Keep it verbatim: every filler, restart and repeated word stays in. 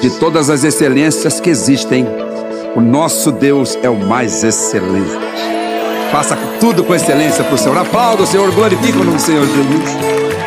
De todas as excelências que existem, o nosso Deus é o mais excelente. Faça tudo com excelência para o Senhor. Aplauda o Senhor, glorifique o nome do Senhor Jesus.